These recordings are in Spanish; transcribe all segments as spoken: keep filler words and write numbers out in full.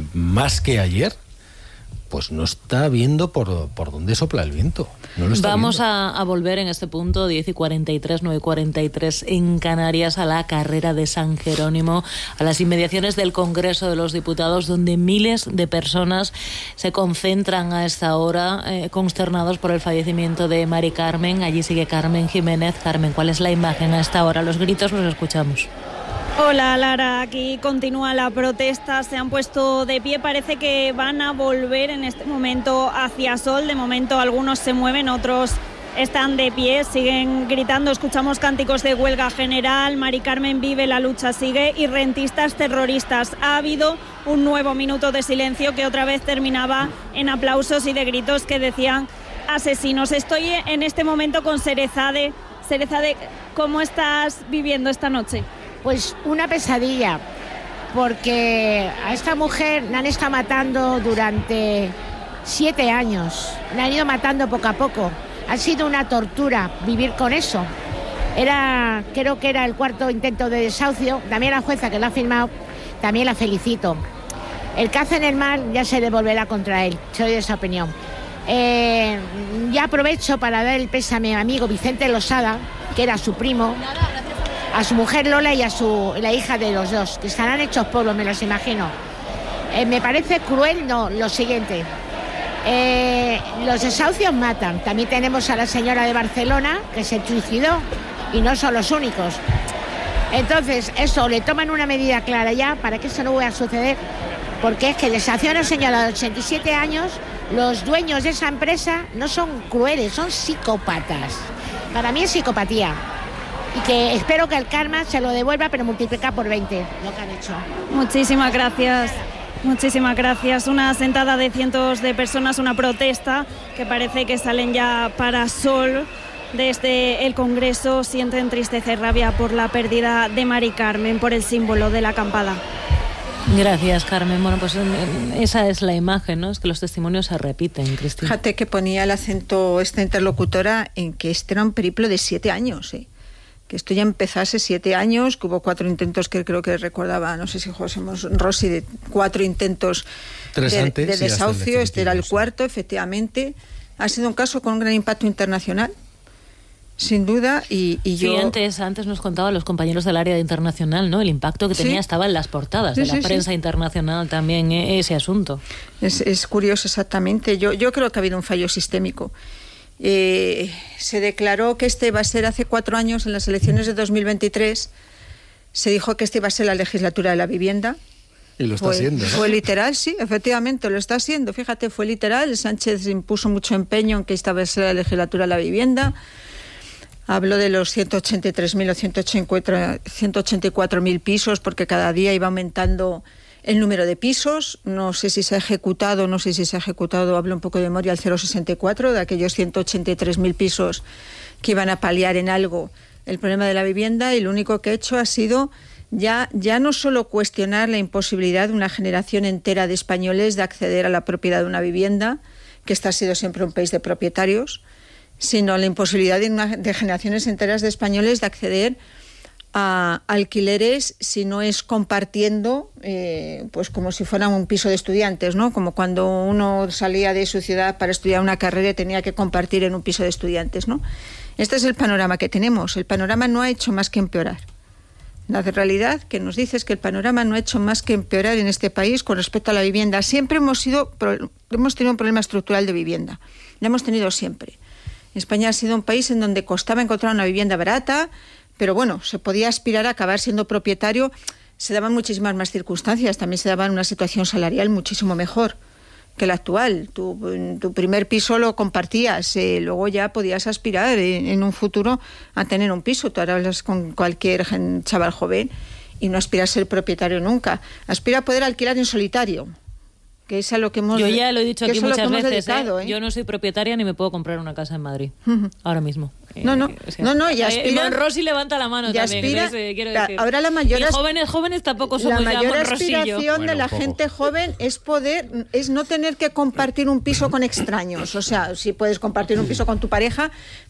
más que ayer, pues no está viendo por, por dónde sopla el viento. No lo está Vamos viendo. a, a volver en este punto, diez y cuarenta y tres, nueve y cuarenta y tres en Canarias, a la carrera de San Jerónimo, a las inmediaciones del Congreso de los Diputados, donde miles de personas se concentran a esta hora, eh, consternados por el fallecimiento de Mari Carmen. Allí sigue Carmen Jiménez. Carmen, ¿cuál es la imagen a esta hora? Los gritos los escuchamos. Hola Lara, aquí continúa la protesta, se han puesto de pie, parece que van a volver en este momento hacia Sol. De momento algunos se mueven, otros están de pie, siguen gritando, escuchamos cánticos de huelga general, Mari Carmen vive, la lucha sigue, y rentistas terroristas. Ha habido un nuevo minuto de silencio que otra vez terminaba en aplausos y de gritos que decían asesinos. Estoy en este momento con Serezade. Serezade, ¿cómo estás viviendo esta noche? Pues una pesadilla, porque a esta mujer la han estado matando durante siete años, la han ido matando poco a poco, ha sido una tortura vivir con eso. Era, creo que era el cuarto intento de desahucio, también la jueza que lo ha firmado, también la felicito. El que hace en el mal ya se devolverá contra él, soy de esa opinión. Eh, ya aprovecho para dar el pésame a mi amigo Vicente Losada, que era su primo, a su mujer Lola y a su la hija de los dos, que estarán hechos polvo, me los imagino. Eh, me parece cruel, no, lo siguiente. Eh, los desahucios matan. También tenemos a la señora de Barcelona, que se suicidó, y no son los únicos. Entonces, eso, le toman una medida clara ya para que eso no vuelva a suceder, porque es que desahució a una señora de ochenta y siete años, los dueños de esa empresa no son crueles, son psicópatas. Para mí es psicopatía. Y que espero que el karma se lo devuelva, pero multiplica por veinte lo que han hecho. Muchísimas gracias. Muchísimas gracias. Una sentada de cientos de personas, una protesta que parece que salen ya para Sol. Desde el Congreso sienten tristeza y rabia por la pérdida de Mari Carmen, por el símbolo de la acampada. Gracias, Carmen. Bueno, pues esa es la imagen, ¿no? Es que los testimonios se repiten, Cristina. Fíjate que ponía el acento esta interlocutora en que este era un periplo de siete años, ¿eh? Que esto ya empezó hace siete años, que hubo cuatro intentos que creo que recordaba, no sé si José Rossi, de cuatro intentos de, antes, de sí, desahucio, este era el sí. cuarto, efectivamente. Ha sido un caso con un gran impacto internacional, sin duda, y, y yo... Sí, antes, antes nos contaban los compañeros del área de internacional, ¿no? El impacto que tenía, sí, estaba en las portadas sí, de la sí, prensa sí. internacional también, eh, ese asunto. Es, es curioso, exactamente. Yo, yo creo que ha habido un fallo sistémico. Eh, se declaró que este iba a ser hace cuatro años, en las elecciones de dos mil veintitrés, se dijo que este iba a ser la legislatura de la vivienda. Y lo está fue, siendo, ¿no? Fue literal, sí, efectivamente, lo está haciendo. Fíjate, fue literal. Sánchez impuso mucho empeño en que esta iba a ser la legislatura de la vivienda. Habló de los ciento ochenta y tres mil o ciento ochenta y cuatro mil pisos, porque cada día iba aumentando el número de pisos. No sé si se ha ejecutado, no sé si se ha ejecutado, hablo un poco de memoria, el cero coma sesenta y cuatro, de aquellos ciento ochenta y tres mil pisos que iban a paliar en algo el problema de la vivienda, y lo único que ha hecho ha sido ya, ya no solo cuestionar la imposibilidad de una generación entera de españoles de acceder a la propiedad de una vivienda, que esta ha sido siempre un país de propietarios, sino la imposibilidad de, una, de generaciones enteras de españoles de acceder a alquileres si no es compartiendo, eh, pues como si fuera un piso de estudiantes, ¿no? Como cuando uno salía de su ciudad para estudiar una carrera y tenía que compartir en un piso de estudiantes, ¿no? Este es el panorama que tenemos. El panorama no ha hecho más que empeorar. La realidad que nos dice es que el panorama no ha hecho más que empeorar en este país con respecto a la vivienda. Siempre hemos sido, hemos tenido un problema estructural de vivienda. Lo hemos tenido siempre. España ha sido un país en donde costaba encontrar una vivienda barata, pero bueno, se podía aspirar a acabar siendo propietario. Se daban muchísimas más circunstancias, también se daba una situación salarial muchísimo mejor que la actual. Tu, tu primer piso lo compartías, eh, luego ya podías aspirar en, en un futuro a tener un piso. Tú ahora hablas con cualquier chaval joven y no aspira a ser propietario nunca. Aspira a poder alquilar en solitario, que es a lo que hemos... Yo ya lo he dicho aquí muchas veces, dedicado, ¿eh? ¿eh? Yo no soy propietaria ni me puedo comprar una casa en Madrid, uh-huh. ahora mismo. No, no, eh, o sea, no, no, y aspira... Eh, Rossi levanta la mano ya también, aspira, entonces, eh, quiero decir. Ahora la mayor... Y jóvenes, jóvenes tampoco somos la mayor ya aspiración bueno, de la gente joven es poder, es no tener que compartir un piso con extraños. O sea, sí puedes compartir un piso con tu pareja,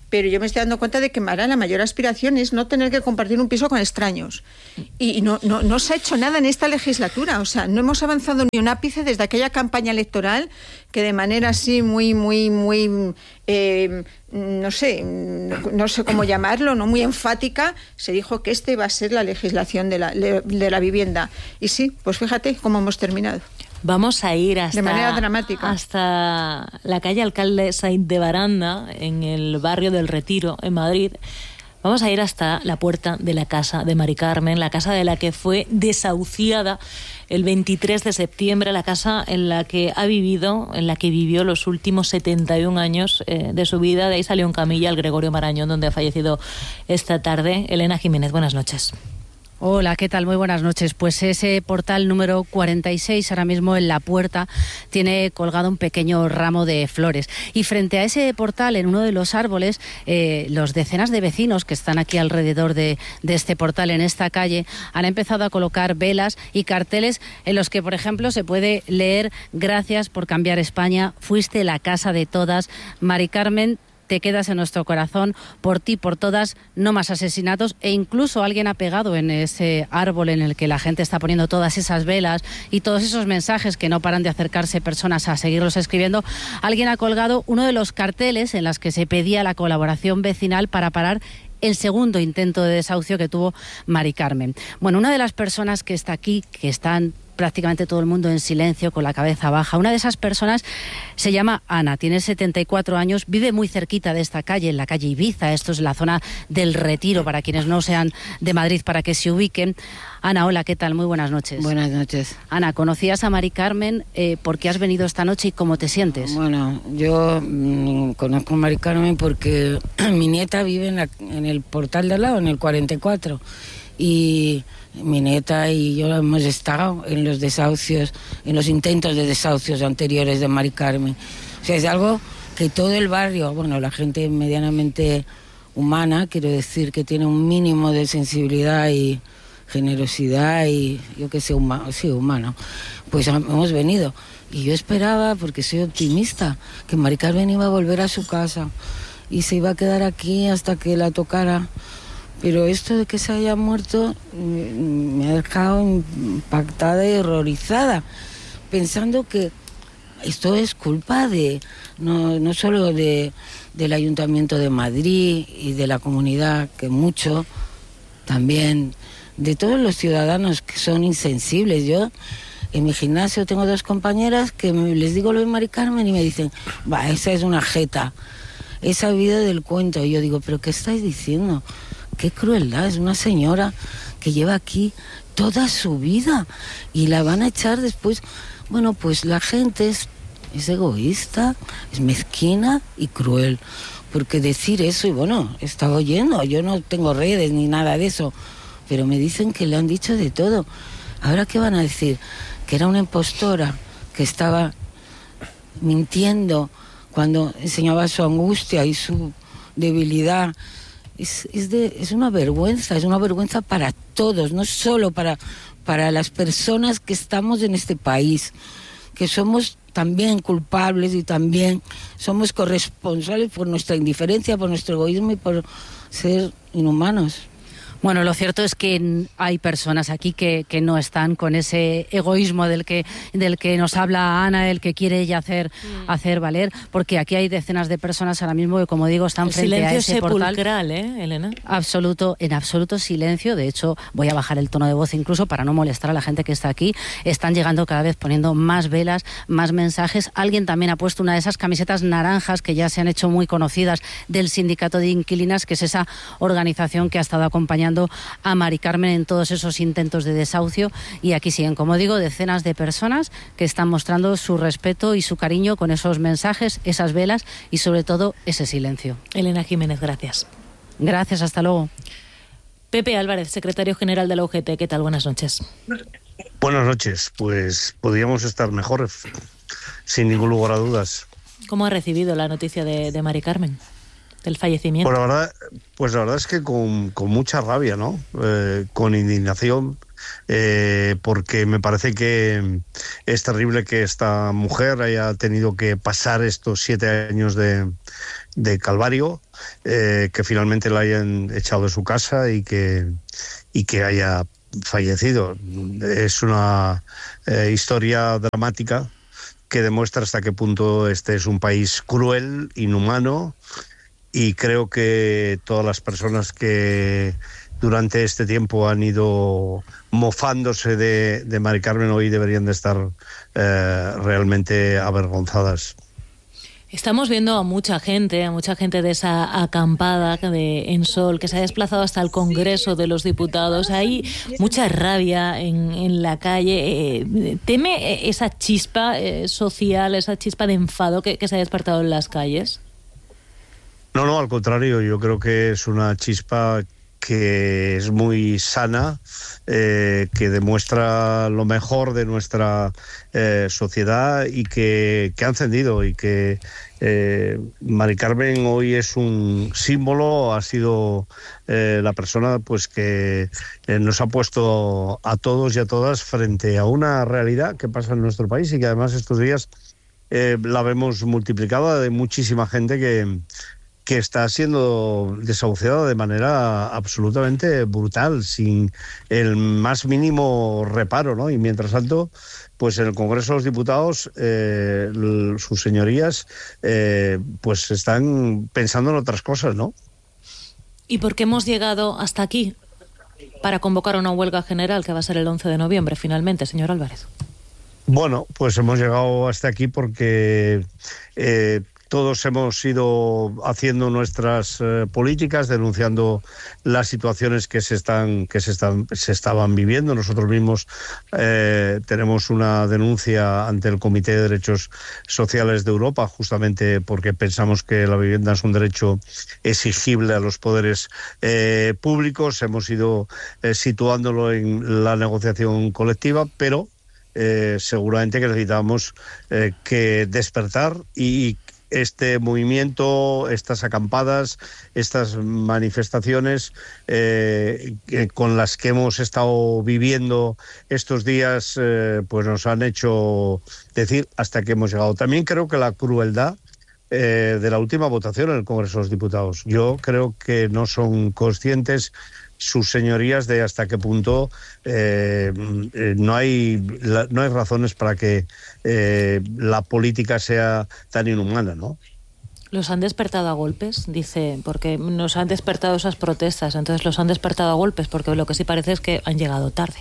pero yo me estoy dando cuenta de que ahora la mayor aspiración es no tener que compartir un piso con extraños. Y no, no, no se ha hecho nada en esta legislatura, o sea, no hemos avanzado ni un ápice desde aquella campaña electoral que de manera así muy, muy, muy, eh, no sé, no sé cómo llamarlo, no muy enfática, se dijo que esta iba a ser la legislación de la, de la vivienda. Y sí, pues fíjate cómo hemos terminado. Vamos a ir hasta, de manera dramática. hasta la calle Alcalde Sainz de Baranda, en el barrio del Retiro, en Madrid. Vamos a ir hasta la puerta de la casa de Mari Carmen, la casa de la que fue desahuciada el veintitrés de septiembre, la casa en la que ha vivido, en la que vivió los últimos setenta y un años eh, de su vida. De ahí salió en camilla el Gregorio Marañón, donde ha fallecido esta tarde. Elena Jiménez, buenas noches. Hola, ¿qué tal? Muy buenas noches. Pues ese portal número cuarenta y seis, ahora mismo en la puerta, tiene colgado un pequeño ramo de flores. Y frente a ese portal, en uno de los árboles, eh, los decenas de vecinos que están aquí alrededor de, de este portal, en esta calle, han empezado a colocar velas y carteles en los que, por ejemplo, se puede leer: gracias por cambiar España, fuiste la casa de todas, Mari Carmen, te quedas en nuestro corazón, por ti, por todas, no más asesinatos. E incluso alguien ha pegado en ese árbol en el que la gente está poniendo todas esas velas y todos esos mensajes que no paran de acercarse personas a seguirlos escribiendo, alguien ha colgado uno de los carteles en los que se pedía la colaboración vecinal para parar el segundo intento de desahucio que tuvo Mari Carmen. Bueno, una de las personas que está aquí, que están prácticamente todo el mundo en silencio, con la cabeza baja. Una de esas personas se llama Ana, tiene setenta y cuatro años, vive muy cerquita de esta calle, en la calle Ibiza. Esto es la zona del Retiro, para quienes no sean de Madrid, para que se ubiquen. Ana, hola, ¿qué tal? Muy buenas noches. Buenas noches. Ana, ¿conocías a Mari Carmen? Eh, ¿Por qué has venido esta noche y cómo te sientes? Bueno, yo mmm, conozco a Mari Carmen porque mi nieta vive en, la, en el portal de al lado, en el cuarenta y cuatro. Y mi nieta y yo hemos estado en los desahucios, en los intentos de desahucios anteriores de Mari Carmen. O sea, es algo que todo el barrio, bueno, la gente medianamente humana, quiero decir, que tiene un mínimo de sensibilidad y generosidad y yo qué sé, huma, sí, humano, pues hemos venido. Y yo esperaba, porque soy optimista, que Mari Carmen iba a volver a su casa y se iba a quedar aquí hasta que la tocara. Pero esto de que se haya muerto me ha dejado impactada y horrorizada, pensando que esto es culpa de no, no solo de, del Ayuntamiento de Madrid y de la comunidad, que mucho, también de todos los ciudadanos que son insensibles. Yo en mi gimnasio tengo dos compañeras que me, les digo lo de Mari Carmen y me dicen, va, esa es una jeta, esa vida del cuento. Y yo digo, ¿pero qué estáis diciendo? Qué crueldad, es una señora que lleva aquí toda su vida y la van a echar después. Bueno, pues la gente es, es egoísta, es mezquina y cruel, porque decir eso, y bueno, he estado oyendo, yo no tengo redes ni nada de eso, pero me dicen que le han dicho de todo. ¿Ahora qué van a decir? Que era una impostora, que estaba mintiendo cuando enseñaba su angustia y su debilidad. Es, es, de, es una vergüenza, es una vergüenza para todos, no solo para, para las personas que estamos en este país, que somos también culpables y también somos corresponsables por nuestra indiferencia, por nuestro egoísmo y por ser inhumanos. Bueno, lo cierto es que hay personas aquí que, que no están con ese egoísmo del que, del que nos habla Ana, el que quiere ella hacer, mm. hacer valer, porque aquí hay decenas de personas ahora mismo que, como digo, están el frente a ese portal. Silencio sepulcral, ¿eh, Elena? Absoluto, en absoluto silencio. De hecho, voy a bajar el tono de voz incluso para no molestar a la gente que está aquí. Están llegando cada vez poniendo más velas, más mensajes. Alguien también ha puesto una de esas camisetas naranjas que ya se han hecho muy conocidas del Sindicato de Inquilinas, que es esa organización que ha estado acompañando a Mari Carmen en todos esos intentos de desahucio, y aquí siguen, como digo, decenas de personas que están mostrando su respeto y su cariño con esos mensajes, esas velas y sobre todo ese silencio. Elena Jiménez, gracias. Gracias, hasta luego. Pepe Álvarez, secretario general de la U G T, ¿qué tal? Buenas noches. Buenas noches, pues podríamos estar mejor, sin ningún lugar a dudas. ¿Cómo ha recibido la noticia de, de Mari Carmen? Del fallecimiento. Pues la verdad, pues la verdad es que con, con mucha rabia, ¿no? Eh, con indignación, eh, porque me parece que es terrible que esta mujer haya tenido que pasar estos siete años de, de calvario, eh, que finalmente la hayan echado de su casa y que, y que haya fallecido. Es una eh, historia dramática que demuestra hasta qué punto este es un país cruel, inhumano, y creo que todas las personas que durante este tiempo han ido mofándose de, de Mari Carmen hoy deberían de estar eh, realmente avergonzadas. Estamos viendo a mucha gente, a mucha gente de esa acampada de En Sol, que se ha desplazado hasta el Congreso de los Diputados. Hay mucha rabia en, en la calle. Eh, ¿Teme esa chispa eh, social, esa chispa de enfado que, que se ha despertado en las calles? No, no, al contrario, yo creo que es una chispa que es muy sana, eh, que demuestra lo mejor de nuestra eh, sociedad y que, que ha encendido, y que eh, Mari Carmen hoy es un símbolo, ha sido eh, la persona pues que eh, nos ha puesto a todos y a todas frente a una realidad que pasa en nuestro país y que además estos días eh, la vemos multiplicada de muchísima gente que que está siendo desahuciada de manera absolutamente brutal, sin el más mínimo reparo, ¿no? Y mientras tanto, pues en el Congreso de los Diputados, eh, sus señorías, eh, pues están pensando en otras cosas, ¿no? ¿Y por qué hemos llegado hasta aquí para convocar una huelga general que va a ser el once de noviembre, finalmente, señor Álvarez? Bueno, pues hemos llegado hasta aquí porque Eh, todos hemos ido haciendo nuestras eh, políticas, denunciando las situaciones que se están que se están se estaban viviendo. Nosotros mismos eh, tenemos una denuncia ante el Comité de Derechos Sociales de Europa, justamente porque pensamos que la vivienda es un derecho exigible a los poderes eh, públicos. Hemos ido eh, situándolo en la negociación colectiva, pero eh, seguramente que necesitamos eh, que despertar, y este movimiento, estas acampadas, estas manifestaciones eh, con las que hemos estado viviendo estos días, eh, pues nos han hecho decir hasta que hemos llegado. También creo que la crueldad eh, de la última votación en el Congreso de los Diputados, yo creo que no son conscientes sus señorías de hasta qué punto eh, eh, no hay la, no hay razones para que eh, la política sea tan inhumana, ¿no? ¿Los han despertado a golpes? Dice, porque nos han despertado esas protestas, entonces los han despertado a golpes, porque lo que sí parece es que han llegado tarde.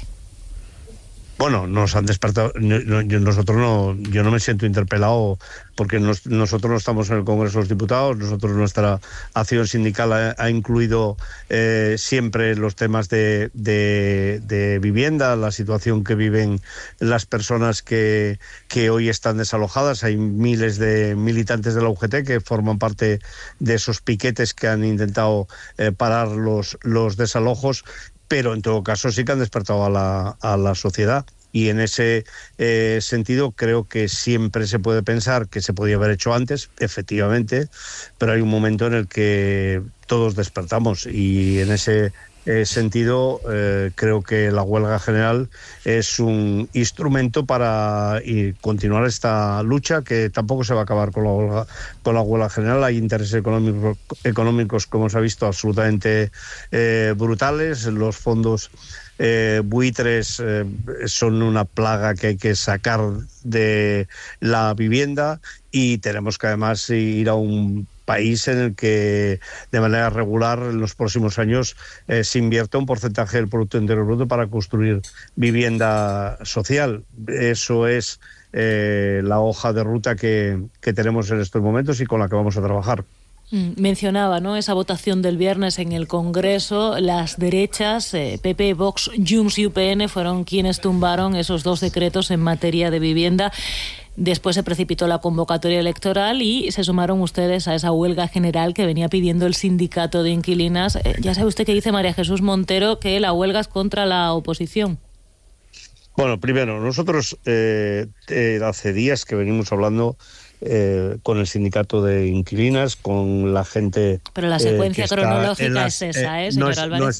Bueno, nos han despertado. No, yo, nosotros no, yo no me siento interpelado porque nos, nosotros no estamos en el Congreso de los Diputados. Nosotros, nuestra acción sindical ha, ha incluido eh, siempre los temas de, de, de vivienda, la situación que viven las personas que, que hoy están desalojadas. Hay miles de militantes de la U G T que forman parte de esos piquetes que han intentado eh, parar los, los desalojos. Pero en todo caso sí que han despertado a la, a la sociedad, y en ese eh, sentido creo que siempre se puede pensar que se podía haber hecho antes, efectivamente, pero hay un momento en el que todos despertamos, y en ese eh, sentido eh, creo que la huelga general es un instrumento para y continuar esta lucha, que tampoco se va a acabar con la huelga, con la huelga general. Hay intereses económicos, económicos como se ha visto, absolutamente eh, brutales. Los fondos eh, buitres eh, son una plaga que hay que sacar de la vivienda, y tenemos que además ir a un país en el que de manera regular en los próximos años eh, se invierta un porcentaje del Producto Interior Bruto para construir vivienda social. Eso es eh, la hoja de ruta que, que tenemos en estos momentos y con la que vamos a trabajar. Mencionaba, ¿no?, esa votación del viernes en el Congreso. Las derechas, eh, P P, Vox, Junts y U P N fueron quienes tumbaron esos dos decretos en materia de vivienda. Después se precipitó la convocatoria electoral y se sumaron ustedes a esa huelga general que venía pidiendo el sindicato de inquilinas. Eh, ya sabe usted que dice María Jesús Montero que la huelga es contra la oposición. Bueno, primero, nosotros eh, eh, hace días que venimos hablando eh, con el sindicato de inquilinas, con la gente... Pero la secuencia eh, cronológica las, es esa, ¿eh, eh señor no es, Álvarez? No es,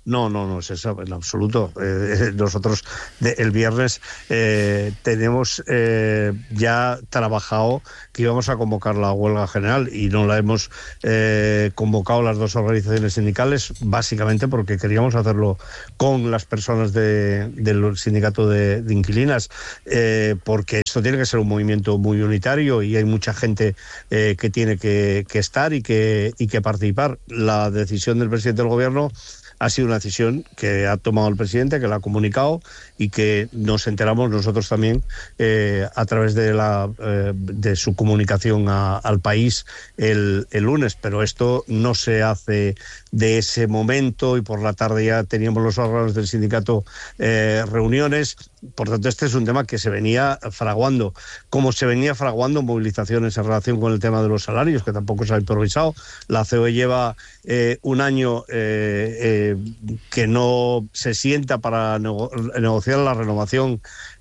No, no, no es eso, en absoluto. Eh, nosotros de, el viernes eh, tenemos eh, ya trabajado que íbamos a convocar la huelga general y no la hemos eh, convocado las dos organizaciones sindicales, básicamente porque queríamos hacerlo con las personas de, del sindicato de, de inquilinas, eh, porque esto tiene que ser un movimiento muy unitario y hay mucha gente eh, que tiene que, que estar y que, y que participar. La decisión del presidente del gobierno ha sido una decisión que ha tomado el presidente, que la ha comunicado y que nos enteramos nosotros también eh, a través de, la, eh, de su comunicación a, al país el, el lunes. Pero esto no se hace de ese momento y por la tarde ya teníamos los órganos del sindicato eh, reuniones. Por tanto, este es un tema que se venía fraguando, como se venía fraguando movilizaciones en relación con el tema de los salarios, que tampoco se ha improvisado. La C O E lleva eh, un año eh, eh, que no se sienta para nego- negociar la renovación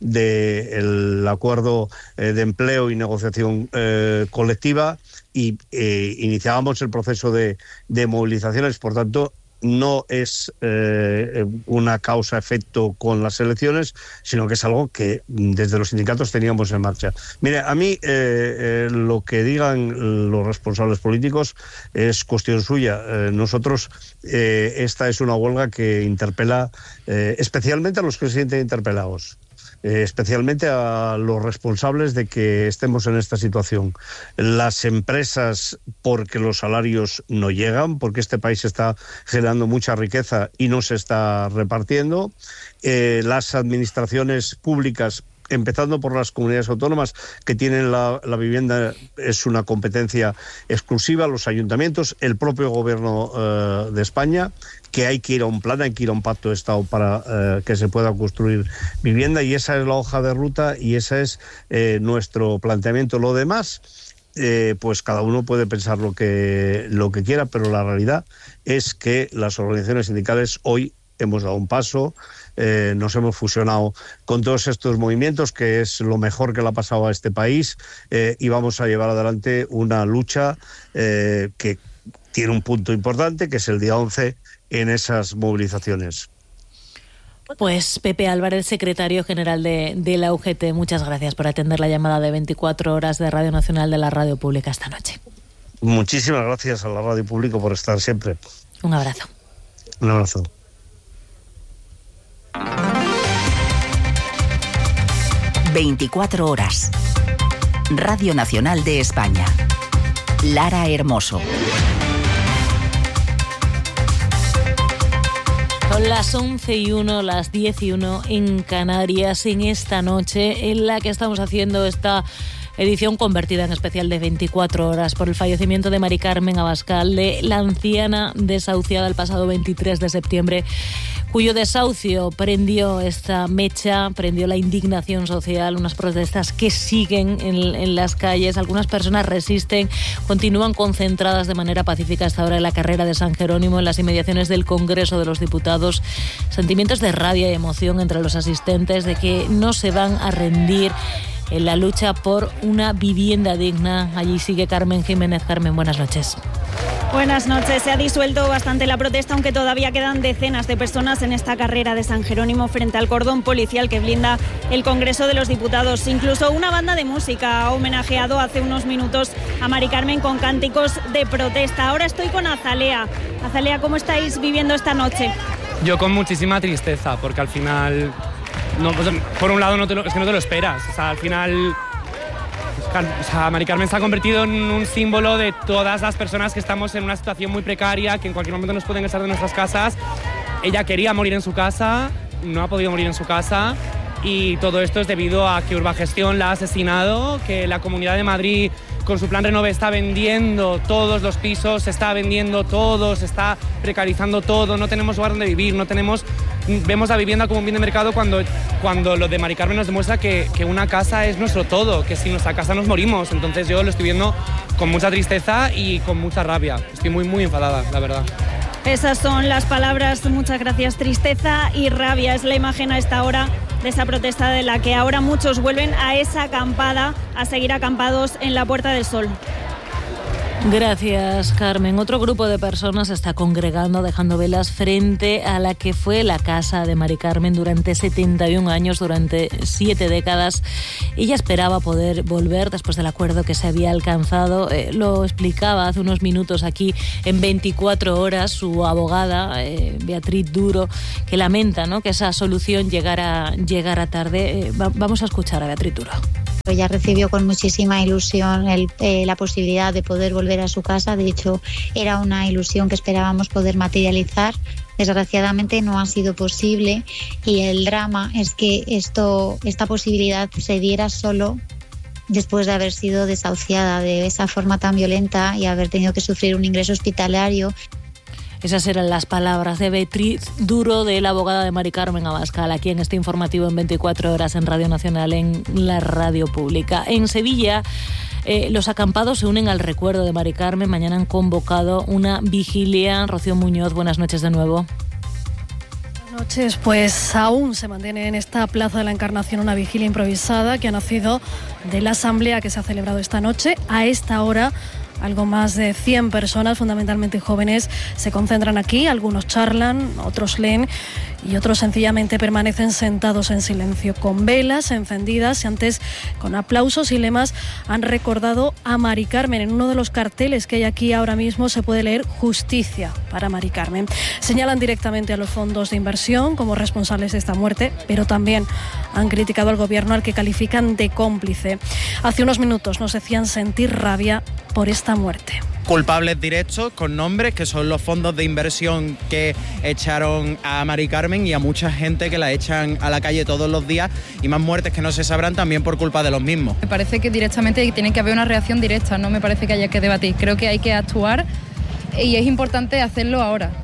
del acuerdo eh, de empleo y negociación eh, colectiva y eh, iniciábamos el proceso de, de movilizaciones. Por tanto, no es eh, una causa-efecto con las elecciones, sino que es algo que desde los sindicatos teníamos en marcha. Mire, a mí eh, eh, lo que digan los responsables políticos es cuestión suya. Eh, nosotros, eh, esta es una huelga que interpela eh, especialmente a los que se sienten interpelados. Eh, especialmente a los responsables de que estemos en esta situación. Las empresas, porque los salarios no llegan, porque este país está generando mucha riqueza y no se está repartiendo. Eh, las administraciones públicas, empezando por las comunidades autónomas que tienen la, la vivienda, es una competencia exclusiva, los ayuntamientos, el propio gobierno eh, de España, que hay que ir a un plan, hay que ir a un pacto de Estado para eh, que se pueda construir vivienda, y esa es la hoja de ruta y ese es eh, nuestro planteamiento. Lo demás, eh, pues cada uno puede pensar lo que, lo que quiera, pero la realidad es que las organizaciones sindicales hoy hemos dado un paso, eh, nos hemos fusionado con todos estos movimientos, que es lo mejor que le ha pasado a este país, eh, y vamos a llevar adelante una lucha eh, que tiene un punto importante, que es el día once en esas movilizaciones. Pues Pepe Álvarez, secretario general de, de la U G T, muchas gracias por atender la llamada de veinticuatro horas de Radio Nacional de la Radio Pública esta noche. Muchísimas gracias a la Radio Pública por estar siempre. Un abrazo. Un abrazo. veinticuatro horas. Radio Nacional de España. Lara Hermoso. Son las once y uno, las diez y uno en Canarias, en esta noche en la que estamos haciendo esta edición convertida en especial de veinticuatro horas por el fallecimiento de Mari Carmen Abascal, de la anciana desahuciada el pasado veintitrés de septiembre, cuyo desahucio prendió esta mecha, prendió la indignación social, unas protestas que siguen en, en las calles. Algunas personas resisten, continúan concentradas de manera pacífica hasta ahora en la carrera de San Jerónimo, en las inmediaciones del Congreso de los Diputados. Sentimientos de rabia y emoción entre los asistentes de que no se van a rendir en la lucha por una vivienda digna. Allí sigue Carmen Jiménez. Carmen, buenas noches. Buenas noches. Se ha disuelto bastante la protesta, aunque todavía quedan decenas de personas en esta carrera de San Jerónimo frente al cordón policial que blinda el Congreso de los Diputados. Incluso una banda de música ha homenajeado hace unos minutos a Mari Carmen con cánticos de protesta. Ahora estoy con Azalea. Azalea, ¿cómo estáis viviendo esta noche? Yo con muchísima tristeza, porque al final... No, pues, por un lado no te lo, es que no te lo esperas, o sea, al final o sea, Mari Carmen se ha convertido en un símbolo de todas las personas que estamos en una situación muy precaria, que en cualquier momento nos pueden echar de nuestras casas. Ella quería morir en su casa, no ha podido morir en su casa, y todo esto es debido a que Urbagestión la ha asesinado, que la Comunidad de Madrid con su plan Renove está vendiendo todos los pisos, se está vendiendo todo, se está precarizando todo, no tenemos lugar donde vivir, no tenemos... Vemos la vivienda como un bien de mercado cuando, cuando lo de Mari Carmen nos demuestra que, que una casa es nuestro todo, que sin nuestra casa nos morimos. Entonces yo lo estoy viendo con mucha tristeza y con mucha rabia. Estoy muy, muy enfadada, la verdad. Esas son las palabras, muchas gracias. Tristeza y rabia es la imagen a esta hora de esa protesta de la que ahora muchos vuelven a esa acampada, a seguir acampados en la Puerta del Sol. Gracias, Carmen. Otro grupo de personas se está congregando, dejando velas frente a la que fue la casa de Mari Carmen durante setenta y un años, durante siete décadas. Ella esperaba poder volver después del acuerdo que se había alcanzado. Eh, lo explicaba hace unos minutos aquí en veinticuatro horas su abogada, eh, Beatriz Duro, que lamenta, ¿no?, que esa solución llegara, llegara tarde. Eh, va, vamos a escuchar a Beatriz Duro. Ella recibió con muchísima ilusión el, eh, la posibilidad de poder volver a su casa. De hecho, era una ilusión que esperábamos poder materializar. Desgraciadamente no ha sido posible y el drama es que esto, esta posibilidad se diera solo después de haber sido desahuciada de esa forma tan violenta y haber tenido que sufrir un ingreso hospitalario. Esas eran las palabras de Beatriz Duro, de la abogada de Mari Carmen Abascal, aquí en este informativo en veinticuatro horas en Radio Nacional, en la radio pública. En Sevilla, eh, los acampados se unen al recuerdo de Mari Carmen. Mañana han convocado una vigilia. Rocío Muñoz, buenas noches de nuevo. Buenas noches. Pues aún se mantiene en esta Plaza de la Encarnación una vigilia improvisada que ha nacido de la asamblea que se ha celebrado esta noche. A esta hora, algo más de cien personas, fundamentalmente jóvenes, se concentran aquí. Algunos charlan, otros leen y otros sencillamente permanecen sentados en silencio, con velas encendidas, y antes, con aplausos y lemas, han recordado a Mari Carmen. En uno de los carteles que hay aquí ahora mismo se puede leer "Justicia para Mari Carmen". Señalan directamente a los fondos de inversión como responsables de esta muerte, pero también han criticado al gobierno, al que califican de cómplice. Hace unos minutos nos decían sentir rabia por esta muerte. Culpables directos con nombres, que son los fondos de inversión que echaron a Mari Carmen y a mucha gente que la echan a la calle todos los días, y más muertes que no se sabrán también por culpa de los mismos. Me parece que directamente tiene que haber una reacción directa, no me parece que haya que debatir. Creo que hay que actuar y es importante hacerlo ahora.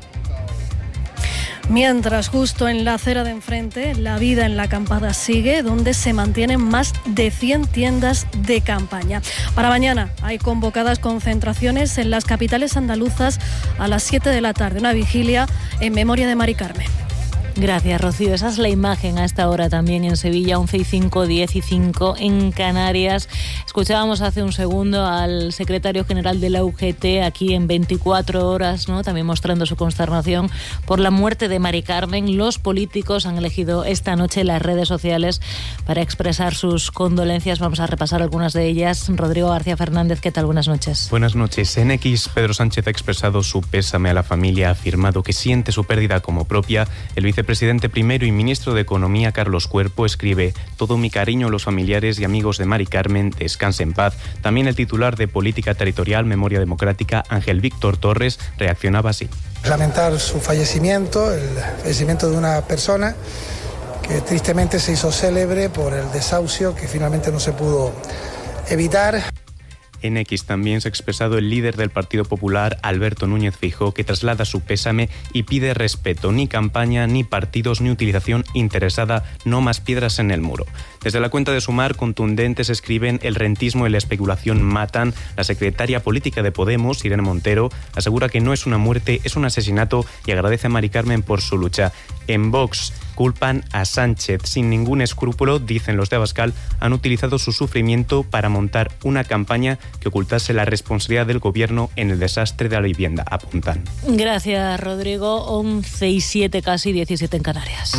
Mientras, justo en la acera de enfrente, la vida en la acampada sigue, donde se mantienen más de cien tiendas de campaña. Para mañana hay convocadas concentraciones en las capitales andaluzas a las siete de la tarde, una vigilia en memoria de Mari Carmen. Gracias, Rocío. Esa es la imagen a esta hora también en Sevilla, once y cinco, diez y cinco en Canarias. Escuchábamos hace un segundo al secretario general de la U G T aquí en veinticuatro horas, ¿no?, también mostrando su consternación por la muerte de Mari Carmen. Los políticos han elegido esta noche las redes sociales para expresar sus condolencias. Vamos a repasar algunas de ellas. Rodrigo García Fernández, ¿qué tal? Buenas noches. Buenas noches. En X, Pedro Sánchez ha expresado su pésame a la familia, ha afirmado que siente su pérdida como propia. El vicepresidente Presidente primero y ministro de Economía, Carlos Cuerpo, escribe: todo mi cariño a los familiares y amigos de Mari Carmen, descanse en paz. También el titular de Política Territorial, Memoria Democrática, Ángel Víctor Torres, reaccionaba así. Lamentar su fallecimiento, el fallecimiento de una persona que tristemente se hizo célebre por el desahucio que finalmente no se pudo evitar. En X también se ha expresado el líder del Partido Popular, Alberto Núñez Feijóo, que traslada su pésame y pide respeto. Ni campaña, ni partidos, ni utilización interesada, no más piedras en el muro. Desde la cuenta de Sumar, contundentes escriben: el rentismo y la especulación matan. La secretaria política de Podemos, Irene Montero, asegura que no es una muerte, es un asesinato, y agradece a Mari Carmen por su lucha. En Vox culpan a Sánchez. Sin ningún escrúpulo, dicen los de Abascal, han utilizado su sufrimiento para montar una campaña que ocultase la responsabilidad del gobierno en el desastre de la vivienda, apuntan. Gracias, Rodrigo. once y siete, casi diecisiete en Canarias.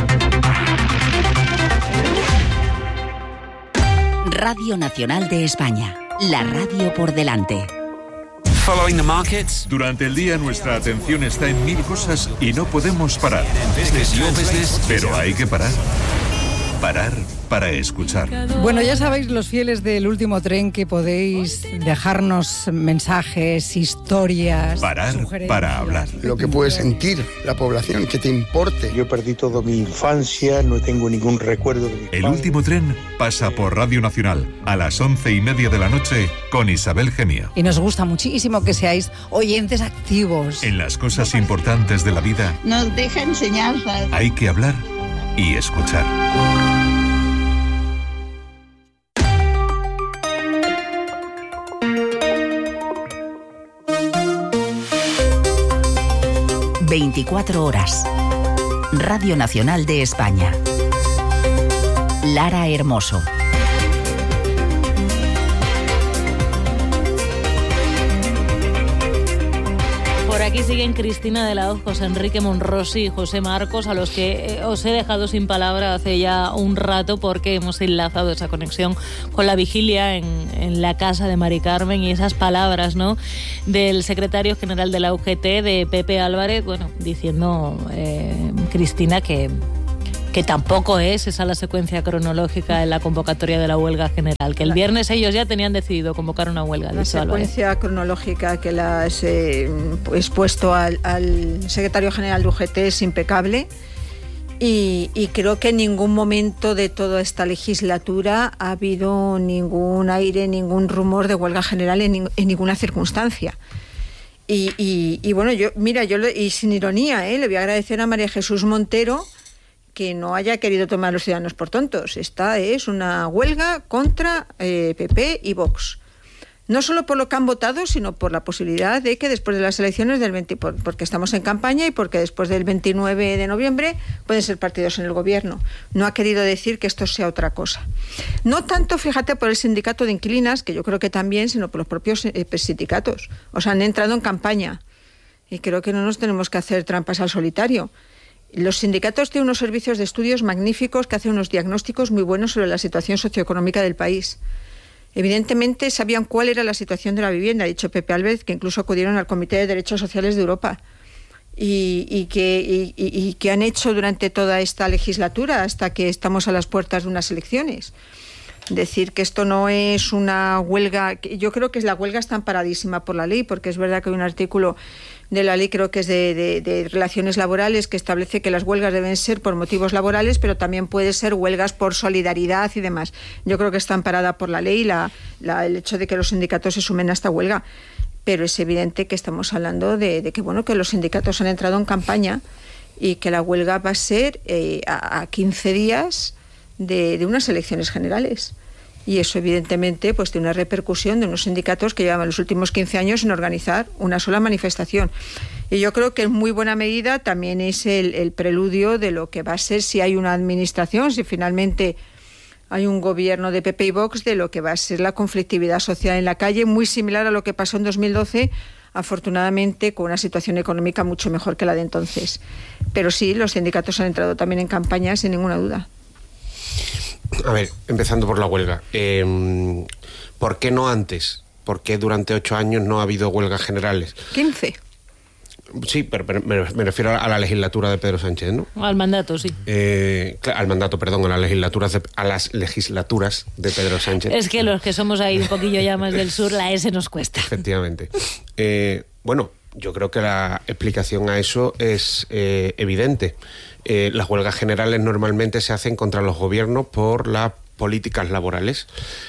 Radio Nacional de España. La radio por delante. Durante el día nuestra atención está en mil cosas y no podemos parar. Pero hay que parar. Parar para escuchar. Bueno, ya sabéis, los fieles del Último Tren, que podéis dejarnos mensajes, historias, parar para hablar. Lo que puede sentir la población, que te importe. Yo perdí toda mi infancia, no tengo ningún recuerdo de mi El padre. Último Tren pasa por Radio Nacional a las once y media de la noche con Isabel Gemio. Y nos gusta muchísimo que seáis oyentes activos. En las cosas importantes de la vida nos deja enseñanzas. Hay que hablar y escuchar. veinticuatro horas. Radio Nacional de España. Lara Hermoso. aquí siguen Cristina de la Hoz, José Enrique Monrosi y José Marcos, a los que os he dejado sin palabra hace ya un rato porque hemos enlazado esa conexión con la vigilia en, en la casa de Mari Carmen y esas palabras, ¿no?, del secretario general de la U G T, de Pepe Álvarez, bueno, diciendo, eh, Cristina, que... que tampoco es esa la secuencia cronológica en la convocatoria de la huelga general, que el viernes ellos ya tenían decidido convocar una huelga. La secuencia Álvarez. cronológica que la has eh, expuesto al, al secretario general de U G T es impecable y, y creo que en ningún momento de toda esta legislatura ha habido ningún aire, ningún rumor de huelga general en, en ninguna circunstancia. Y, y, y bueno, yo, mira, yo y sin ironía, ¿eh? le voy a agradecer a María Jesús Montero que no haya querido tomar a los ciudadanos por tontos. Esta es una huelga contra eh, P P y Vox. No solo por lo que han votado, sino por la posibilidad de que después de las elecciones del veinte, por, porque estamos en campaña y porque después del veintinueve de noviembre pueden ser partidos en el gobierno. No ha querido decir que esto sea otra cosa. No tanto, fíjate, por el sindicato de inquilinas, que yo creo que también, sino por los propios eh, sindicatos. O sea, han entrado en campaña. Y creo que no nos tenemos que hacer trampas al solitario. Los sindicatos tienen unos servicios de estudios magníficos que hacen unos diagnósticos muy buenos sobre la situación socioeconómica del país. Evidentemente sabían cuál era la situación de la vivienda, ha dicho Pepe Álvarez, que incluso acudieron al Comité de Derechos Sociales de Europa y, y, que, y, y que han hecho durante toda esta legislatura hasta que estamos a las puertas de unas elecciones. Decir que esto no es una huelga, yo creo que la huelga está amparadísima por la ley, porque es verdad que hay un artículo de la ley, creo que es de, de, de relaciones laborales, que establece que las huelgas deben ser por motivos laborales, pero también puede ser huelgas por solidaridad y demás. Yo creo que está amparada por la ley la, la, el hecho de que los sindicatos se sumen a esta huelga, pero es evidente que estamos hablando de, de que, bueno, que los sindicatos han entrado en campaña y que la huelga va a ser eh, a, a quince días de, de unas elecciones generales. Y eso, evidentemente, pues tiene una repercusión de unos sindicatos que llevan los últimos quince años sin organizar una sola manifestación. Y yo creo que en muy buena medida también es el, el preludio de lo que va a ser, si hay una administración, si finalmente hay un gobierno de P P y Vox, de lo que va a ser la conflictividad social en la calle, muy similar a lo que pasó en dos mil doce, afortunadamente con una situación económica mucho mejor que la de entonces. Pero sí, los sindicatos han entrado también en campaña, sin ninguna duda. A ver, empezando por la huelga. Eh, ¿Por qué no antes? ¿Por qué durante ocho años no ha habido huelgas generales? quince. Sí, pero, pero me, me refiero a la legislatura de Pedro Sánchez, ¿no? Al mandato, sí. Eh, al mandato, perdón, a las legislaturas de, a las legislaturas de Pedro Sánchez. Es que los que somos ahí un poquillo ya más del sur, la S nos cuesta. Efectivamente. Eh, bueno, yo creo que la explicación a eso es eh, evidente. Eh, las huelgas generales normalmente se hacen contra los gobiernos por las políticas laborales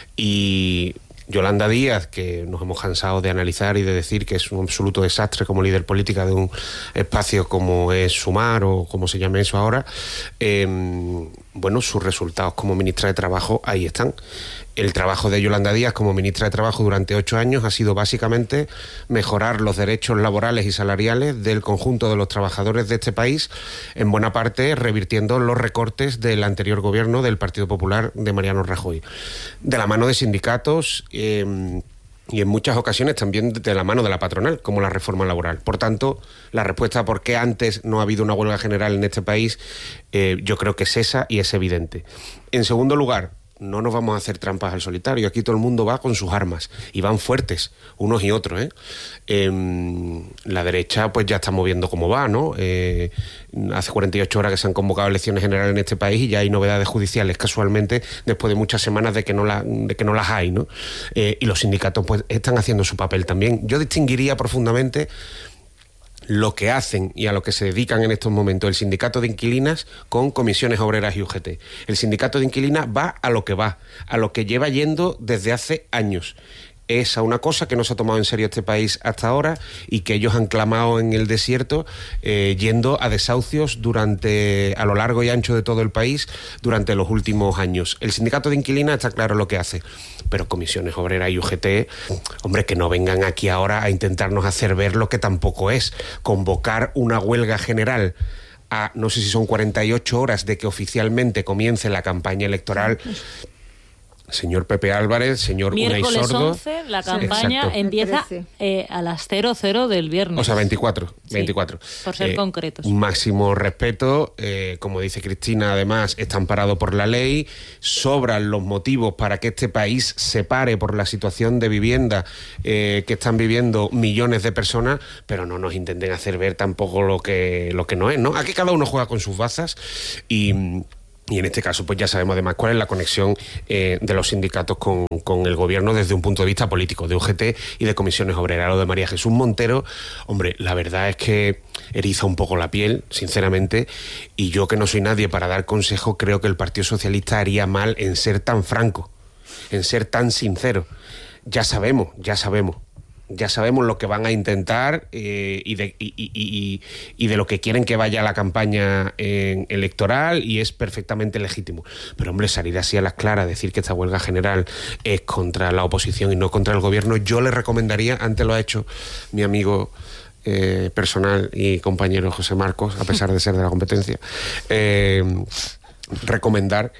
y Yolanda Díaz, que nos hemos cansado de analizar y de decir que es un absoluto desastre como líder política de un espacio como es Sumar o como se llame eso ahora, eh, bueno, sus resultados como ministra de Trabajo ahí están. El trabajo de Yolanda Díaz como ministra de Trabajo durante ocho años ha sido básicamente mejorar los derechos laborales y salariales del conjunto de los trabajadores de este país, en buena parte revirtiendo los recortes del anterior gobierno del Partido Popular de Mariano Rajoy. De la mano de sindicatos eh, y en muchas ocasiones también de la mano de la patronal, como la reforma laboral. Por tanto, la respuesta a por qué antes no ha habido una huelga general en este país, eh, yo creo que es esa y es evidente. En segundo lugar, no nos vamos a hacer trampas al solitario. Aquí todo el mundo va con sus armas y van fuertes, unos y otros, ¿eh? Eh, la derecha pues ya está moviendo como va, ¿no? Eh, hace cuarenta y ocho horas que se han convocado elecciones generales en este país y ya hay novedades judiciales casualmente después de muchas semanas de que no, la, de que no las hay, ¿no? Eh, y los sindicatos pues están haciendo su papel también. Yo distinguiría profundamente lo que hacen y a lo que se dedican en estos momentos el sindicato de inquilinas con comisiones obreras y U G T. El sindicato de inquilinas va a lo que va, a lo que lleva yendo desde hace años. Es a una cosa que no se ha tomado en serio este país hasta ahora y que ellos han clamado en el desierto, eh, yendo a desahucios durante a lo largo y ancho de todo el país durante los últimos años. El sindicato de inquilinas está claro lo que hace, pero comisiones obreras y U G T, hombre, que no vengan aquí ahora a intentarnos hacer ver lo que tampoco es. Convocar una huelga general a no sé si son cuarenta y ocho horas de que oficialmente comience la campaña electoral. señor Pepe Álvarez, señor Unai Sordo. Miércoles once, la campaña Exacto. empieza eh, a las cero cero del viernes. O sea, veinticuatro. Sí, veinticuatro. por ser Eh, concretos. Un máximo respeto, eh, como dice Cristina, además, está amparado por la ley, sobran los motivos para que este país se pare por la situación de vivienda eh, que están viviendo millones de personas, pero no nos intenten hacer ver tampoco lo que, lo que no es, ¿no? Aquí cada uno juega con sus bazas y... Y en este caso, pues ya sabemos además cuál es la conexión eh, de los sindicatos con, con el gobierno desde un punto de vista político, de U G T y de comisiones obreras. Lo de María Jesús Montero, hombre, la verdad es que eriza un poco la piel, sinceramente, y yo, que no soy nadie para dar consejo, creo que el Partido Socialista haría mal en ser tan franco, en ser tan sincero. Ya sabemos, ya sabemos. Ya sabemos lo que van a intentar eh, y, de, y, y, y, y de lo que quieren que vaya la campaña eh, electoral, y es perfectamente legítimo. Pero, hombre, salir así a las claras, decir que esta huelga general es contra la oposición y no contra el gobierno, yo le recomendaría, antes lo ha hecho mi amigo eh, personal y compañero José Marcos, a pesar de ser de la competencia, eh, recomendar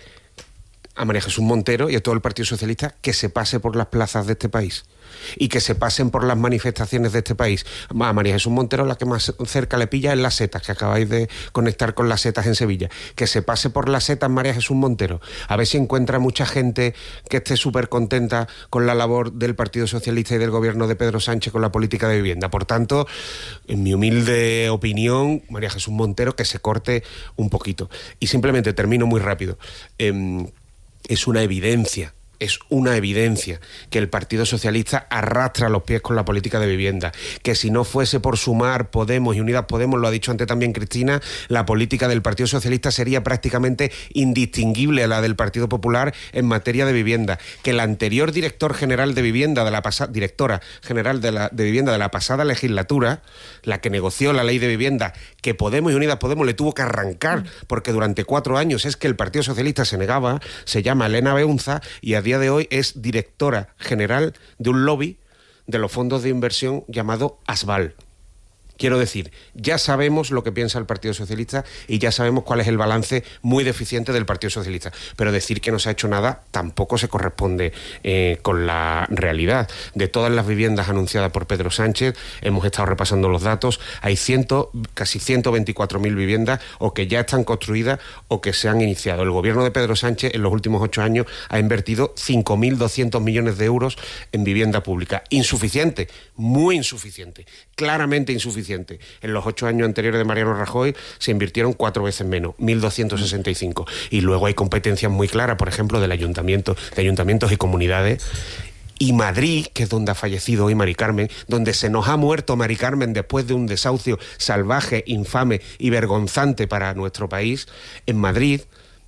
a María Jesús Montero y a todo el Partido Socialista que se pase por las plazas de este país y que se pasen por las manifestaciones de este país. A María Jesús Montero la que más cerca le pilla es Las Setas, que acabáis de conectar con Las Setas en Sevilla. Que se pase por Las Setas María Jesús Montero, a ver si encuentra mucha gente que esté súper contenta con la labor del Partido Socialista y del gobierno de Pedro Sánchez con la política de vivienda. Por tanto, en mi humilde opinión, María Jesús Montero, que se corte un poquito. Y simplemente termino muy rápido. Eh, es una evidencia Es una evidencia que el Partido Socialista arrastra los pies con la política de vivienda, que si no fuese por Sumar, Podemos y Unidas Podemos, lo ha dicho antes también Cristina, la política del Partido Socialista sería prácticamente indistinguible a la del Partido Popular en materia de vivienda, que el anterior director general de vivienda de la pasada directora general de, la, de vivienda de la pasada legislatura, la que negoció la ley de vivienda, que Podemos y Unidas Podemos le tuvo que arrancar porque durante cuatro años es que el Partido Socialista se negaba, se llama Elena Beunza, y a día de hoy es directora general de un lobby de los fondos de inversión llamado Asval. Quiero decir, ya sabemos lo que piensa el Partido Socialista y ya sabemos cuál es el balance muy deficiente del Partido Socialista. Pero decir que no se ha hecho nada tampoco se corresponde eh, con la realidad. De todas las viviendas anunciadas por Pedro Sánchez, hemos estado repasando los datos, hay ciento, casi ciento veinticuatro mil viviendas o que ya están construidas o que se han iniciado. El gobierno de Pedro Sánchez en los últimos ocho años ha invertido cinco mil doscientos millones de euros en vivienda pública. Insuficiente, muy insuficiente, claramente insuficiente. En los ocho años anteriores de Mariano Rajoy se invirtieron cuatro veces menos, mil doscientos sesenta y cinco. Y luego hay competencias muy claras, por ejemplo, del ayuntamiento, de ayuntamientos y comunidades. Y Madrid, que es donde ha fallecido hoy Mari Carmen, donde se nos ha muerto Mari Carmen después de un desahucio salvaje, infame y vergonzante para nuestro país, en Madrid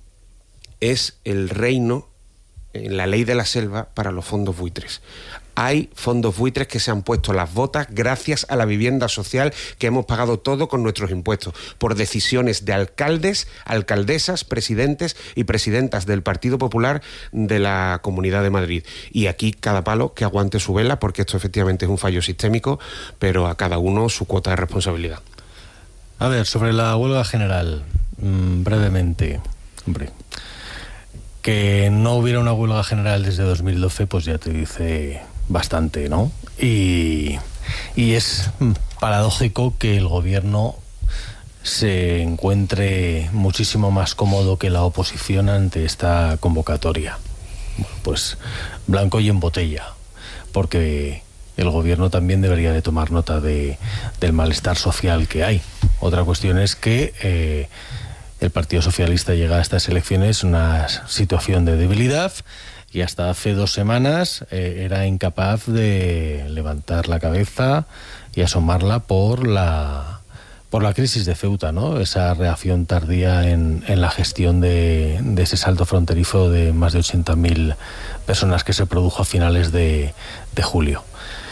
es el reino, en la ley de la selva, para los fondos buitres. Hay fondos buitres que se han puesto las botas gracias a la vivienda social que hemos pagado todo con nuestros impuestos, por decisiones de alcaldes, alcaldesas, presidentes y presidentas del Partido Popular de la Comunidad de Madrid. Y aquí cada palo que aguante su vela, porque esto efectivamente es un fallo sistémico, pero a cada uno su cuota de responsabilidad. A ver, sobre la huelga general, mmm, brevemente, hombre, que no hubiera una huelga general desde dos mil doce, pues ya te dice bastante, ¿no? Y, y es paradójico que el gobierno se encuentre muchísimo más cómodo que la oposición ante esta convocatoria. Bueno, pues blanco y en botella, porque el gobierno también debería de tomar nota de, del malestar social que hay. Otra cuestión es que eh, el Partido Socialista llega a estas elecciones en una situación de debilidad y hasta hace dos semanas eh, era incapaz de levantar la cabeza y asomarla por la por la crisis de Ceuta, ¿no? Esa reacción tardía en, en la gestión de, de ese salto fronterizo de más de ochenta mil personas que se produjo a finales de, de julio.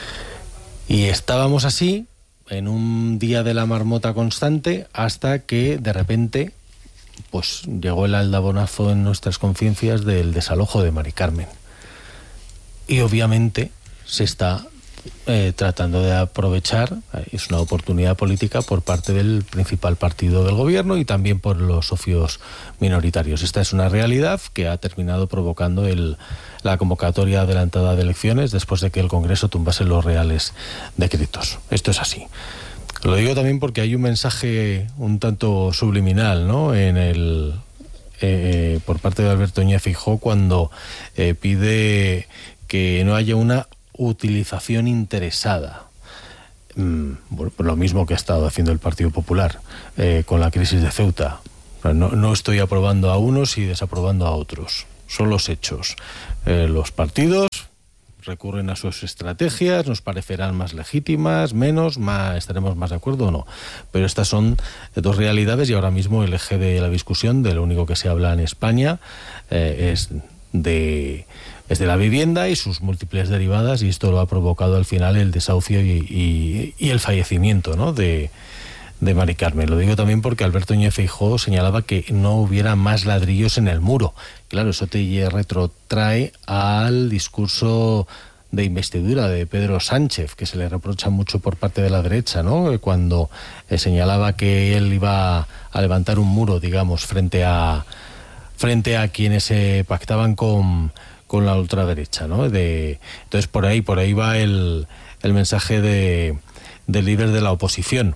Y estábamos así en un día de la marmota constante hasta que de repente pues llegó el aldabonazo en nuestras conciencias del desalojo de Mari Carmen. Y obviamente se está eh, tratando de aprovechar, eh, es una oportunidad política por parte del principal partido del gobierno y también por los socios minoritarios. Esta es una realidad que ha terminado provocando el, la convocatoria adelantada de elecciones después de que el Congreso tumbase los reales decretos. Esto es así. Lo digo también porque hay un mensaje un tanto subliminal, ¿no?, en el eh, por parte de Alberto Núñez Feijóo cuando eh, pide que no haya una utilización interesada. Mm, bueno, lo mismo que ha estado haciendo el Partido Popular eh, con la crisis de Ceuta. No, no estoy aprobando a unos y desaprobando a otros. Son los hechos. Eh, los partidos recurren a sus estrategias, nos parecerán más legítimas, menos, más, estaremos más de acuerdo o no. Pero estas son dos realidades y ahora mismo el eje de la discusión, de lo único que se habla en España, eh, es de... es de la vivienda y sus múltiples derivadas, y esto lo ha provocado al final el desahucio y, y, y el fallecimiento, ¿no?, de, de Mari Carmen. Lo digo también porque Alberto Núñez Feijóo señalaba que no hubiera más ladrillos en el muro. Claro, eso te retrotrae al discurso de investidura de Pedro Sánchez, que se le reprocha mucho por parte de la derecha, ¿no?, cuando eh, señalaba que él iba a levantar un muro, digamos, frente a, frente a quienes se pactaban con... con la ultraderecha, ¿no? De, entonces por ahí, por ahí va el, el mensaje de, del líder de la oposición.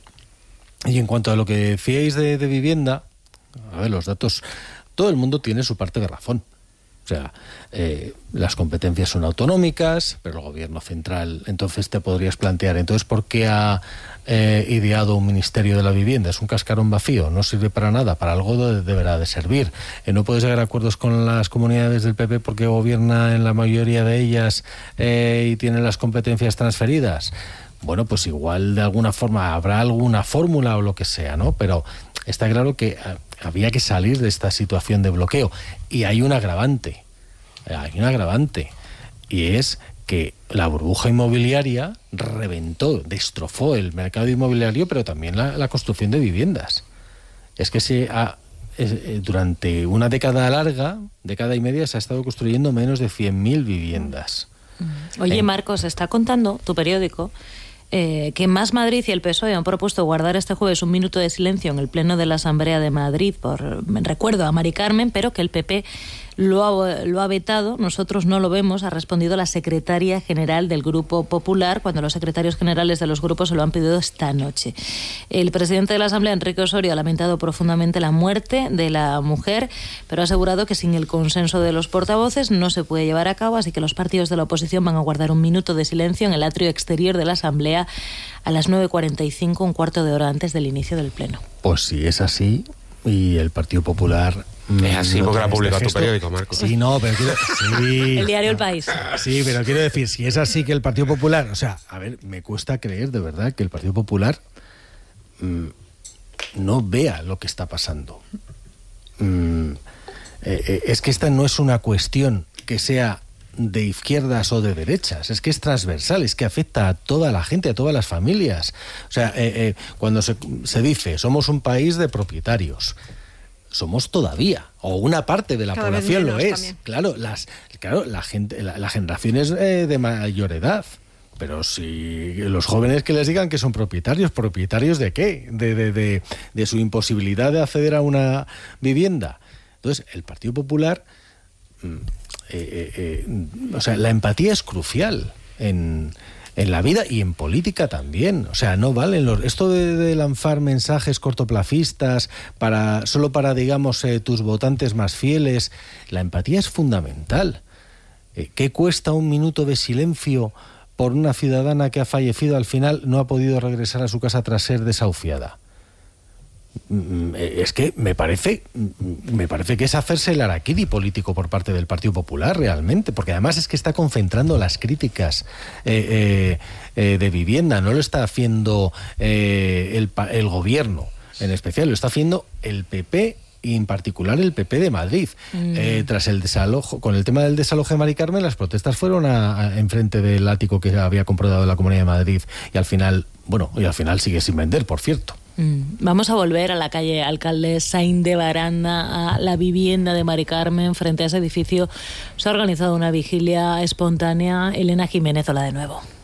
Y en cuanto a lo que decíais de, de vivienda, a ver, los datos, todo el mundo tiene su parte de razón. O sea, eh, las competencias son autonómicas, pero el gobierno central, entonces te podrías plantear, entonces, ¿por qué ha eh, ideado un Ministerio de la Vivienda? Es un cascarón vacío, no sirve para nada, para algo de, deberá de servir. Eh, no puedes llegar a acuerdos con las comunidades del P P porque gobierna en la mayoría de ellas eh, y tiene las competencias transferidas. Bueno, pues igual de alguna forma habrá alguna fórmula o lo que sea, ¿no? Pero está claro que había que salir de esta situación de bloqueo. Y hay un agravante, hay un agravante, y es que la burbuja inmobiliaria reventó, destrozó el mercado inmobiliario, pero también la, la construcción de viviendas. Es que se ha, es, durante una década larga, década y media, se ha estado construyendo menos de cien mil viviendas. Oye, eh. Marcos, está contando tu periódico Eh, que Más Madrid y el P S O E han propuesto guardar este jueves un minuto de silencio en el Pleno de la Asamblea de Madrid por recuerdo a Mari Carmen, pero que el P P lo ha, lo ha vetado. Nosotros no lo vemos, ha respondido la secretaria general del Grupo Popular, cuando los secretarios generales de los grupos se lo han pedido esta noche. El presidente de la Asamblea, Enrique Osorio, ha lamentado profundamente la muerte de la mujer, pero ha asegurado que sin el consenso de los portavoces no se puede llevar a cabo, así que los partidos de la oposición van a guardar un minuto de silencio en el atrio exterior de la Asamblea a las nueve cuarenta y cinco, un cuarto de hora antes del inicio del Pleno. Pues si es así, y el Partido Popular... Es así no porque la ha este publicado tu gesto. periódico, Marcos. Sí, no, pero quiero... Sí. El diario El País. Sí, pero quiero decir, si es así que el Partido Popular... O sea, a ver, me cuesta creer de verdad que el Partido Popular mmm, no vea lo que está pasando. Mm, eh, eh, es que esta no es una cuestión que sea de izquierdas o de derechas, es que es transversal, es que afecta a toda la gente, a todas las familias. O sea, eh, eh, cuando se, se dice, somos un país de propietarios, somos todavía, o una parte de la Cada vez población lo menos es. también. Claro, las, claro, la gente, la, la generación es eh, de mayor edad. Pero si los jóvenes que les digan que son propietarios, ¿propietarios de qué? De, de, de, de su imposibilidad de acceder a una vivienda. Entonces, el Partido Popular, eh, eh, eh, o sea, la empatía es crucial en, en la vida y en política también. O sea, no valen los, esto de, de lanzar mensajes cortoplacistas para solo para, digamos, eh, tus votantes más fieles. La empatía es fundamental. Eh, ¿Qué cuesta un minuto de silencio por una ciudadana que ha fallecido, al final no ha podido regresar a su casa tras ser desahuciada? Es que me parece me parece que es hacerse el araquiri político por parte del Partido Popular realmente, porque además es que está concentrando las críticas eh, eh, eh, de vivienda, no lo está haciendo eh, el, el gobierno en especial, lo está haciendo el P P y en particular el P P de Madrid. Mm. Eh, tras el desalojo, con el tema del desalojo de Mari Carmen, las protestas fueron a, a, enfrente del ático que había comprado la Comunidad de Madrid y al final, bueno, y al final sigue sin vender, por cierto. Mm. Vamos a volver a la calle Alcalde Saín de Baranda, a la vivienda de Mari Carmen. Frente a ese edificio se ha organizado una vigilia espontánea. Elena Jiménez, hola de nuevo.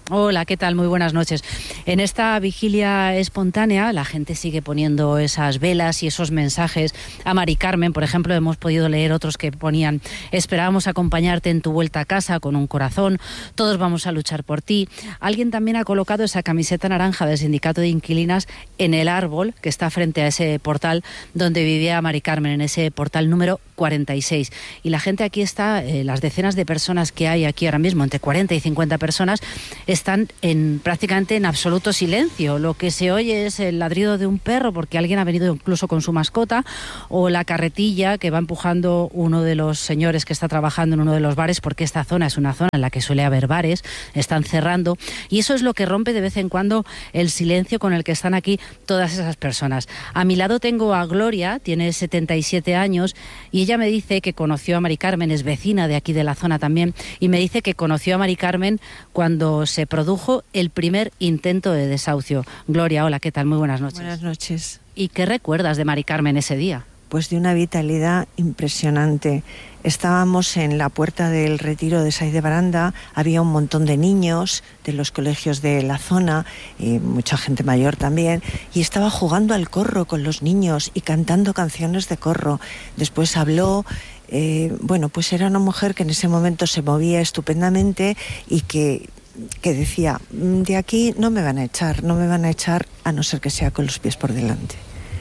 Hola, ¿qué tal? Muy buenas noches. En esta vigilia espontánea la gente sigue poniendo esas velas y esos mensajes. A Mari Carmen, por ejemplo, hemos podido leer otros que ponían: esperábamos acompañarte en tu vuelta a casa con un corazón, todos vamos a luchar por ti. Alguien también ha colocado esa camiseta naranja del Sindicato de Inquilinas en el árbol que está frente a ese portal donde vivía Mari Carmen, en ese portal número cuarenta y seis. Y la gente aquí está, eh, las decenas de personas que hay aquí ahora mismo, entre cuarenta y cincuenta personas, están en prácticamente en absoluto silencio. Lo que se oye es el ladrido de un perro porque alguien ha venido incluso con su mascota, o la carretilla que va empujando uno de los señores que está trabajando en uno de los bares, porque esta zona es una zona en la que suele haber bares, están cerrando, y eso es lo que rompe de vez en cuando el silencio con el que están aquí todas esas personas. A mi lado tengo a Gloria, tiene setenta y siete años, y ella me dice que conoció a Mari Carmen, es vecina de aquí de la zona también, y me dice que conoció a Mari Carmen cuando se produjo el primer intento de desahucio. Gloria, hola, ¿qué tal? Muy buenas noches. Buenas noches. ¿Y qué recuerdas de Mari Carmen ese día? Pues de una vitalidad impresionante. Estábamos en la puerta del retiro de Saiz de Baranda, había un montón de niños de los colegios de la zona y mucha gente mayor también, y estaba jugando al corro con los niños y cantando canciones de corro. Después habló, eh, bueno, pues era una mujer que en ese momento se movía estupendamente y que, que decía, de aquí no me van a echar, no me van a echar a no ser que sea con los pies por delante.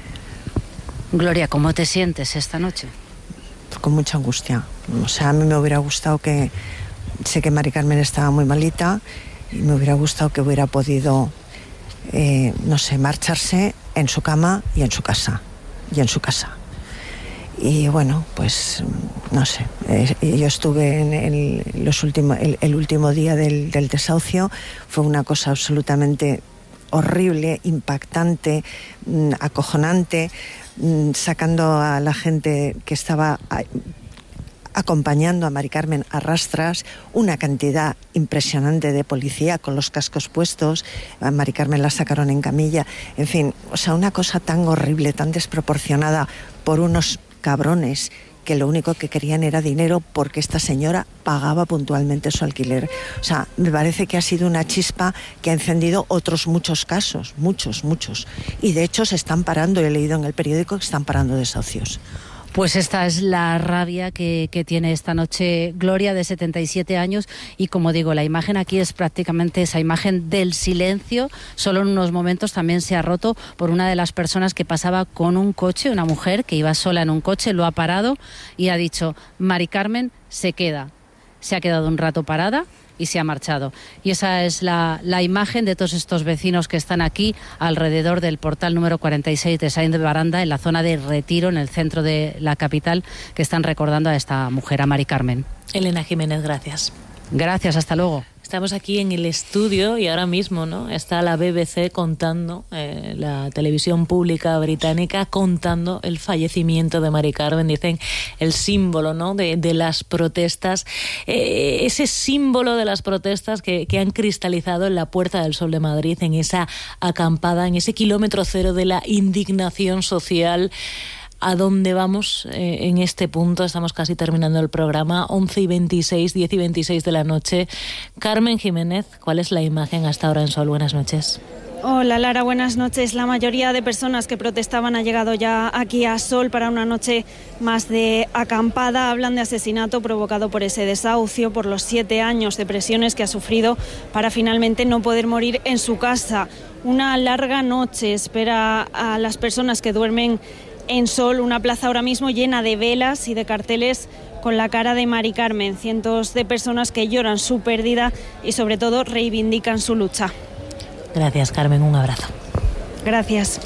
Gloria, ¿cómo te sientes esta noche? Con mucha angustia. O sea, a mí me hubiera gustado que... Sé que Mari Carmen estaba muy malita y me hubiera gustado que hubiera podido, eh, no sé, marcharse en su cama y en su casa. Y en su casa. Y bueno, pues, no sé. Eh, yo estuve en el, los últimos, el, el último día del, del desahucio. Fue una cosa absolutamente horrible, impactante, mmm, acojonante, mmm, sacando a la gente que estaba a, acompañando a Mari Carmen a rastras, una cantidad impresionante de policía con los cascos puestos. A Mari Carmen la sacaron en camilla, en fin, o sea, una cosa tan horrible, tan desproporcionada por unos cabrones que lo único que querían era dinero porque esta señora pagaba puntualmente su alquiler. O sea, me parece que ha sido una chispa que ha encendido otros muchos casos, muchos, muchos. Y de hecho se están parando, he leído en el periódico que están parando desahucios. Pues esta es la rabia que, que tiene esta noche Gloria, de setenta y siete años, y como digo, la imagen aquí es prácticamente esa imagen del silencio. Solo en unos momentos también se ha roto por una de las personas que pasaba con un coche, una mujer que iba sola en un coche, lo ha parado y ha dicho: Mari Carmen se queda. Se ha quedado un rato parada y se ha marchado. Y esa es la, la imagen de todos estos vecinos que están aquí alrededor del portal número cuarenta y seis de Saiz de Baranda, en la zona de Retiro, en el centro de la capital, que están recordando a esta mujer, a Mari Carmen. Elena Jiménez, gracias. Gracias, hasta luego. Estamos aquí en el estudio y ahora mismo, ¿no?, está la B B C contando, eh, la televisión pública británica, contando el fallecimiento de Mari Carmen. Dicen el símbolo, ¿no?, de, de las protestas, eh, ese símbolo de las protestas que, que han cristalizado en la Puerta del Sol de Madrid, en esa acampada, en ese kilómetro cero de la indignación social. ¿A dónde vamos eh, en este punto? Estamos casi terminando el programa, once y veintiséis, diez y veintiséis de la noche. Carmen Jiménez, ¿cuál es la imagen hasta ahora en Sol? Buenas noches. Hola Lara, buenas noches. La mayoría de personas que protestaban ha llegado ya aquí a Sol para una noche más de acampada. Hablan de asesinato provocado por ese desahucio, por los siete años de presiones que ha sufrido para finalmente no poder morir en su casa. Una larga noche espera a las personas que duermen en Sol, una plaza ahora mismo llena de velas y de carteles con la cara de Mari Carmen. Cientos de personas que lloran su pérdida y sobre todo reivindican su lucha. Gracias, Carmen, un abrazo. Gracias.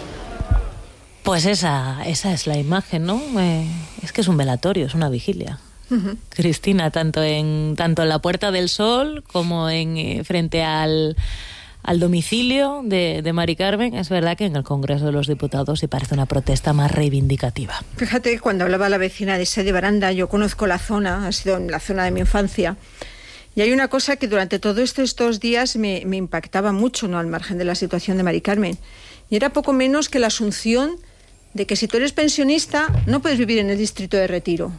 Pues esa, esa es la imagen, ¿no? Eh, es que es un velatorio, es una vigilia. Uh-huh. Cristina, tanto en, tanto en la Puerta del Sol como en eh, frente al... al domicilio de, de Mari Carmen. Es verdad que en el Congreso de los Diputados sí parece una protesta más reivindicativa. Fíjate que cuando hablaba la vecina de Saiz de Baranda, yo conozco la zona, ha sido en la zona de mi infancia, y hay una cosa que durante todos estos días me, me impactaba mucho, ¿no?, al margen de la situación de Mari Carmen, y era poco menos que la asunción de que si tú eres pensionista no puedes vivir en el distrito de Retiro.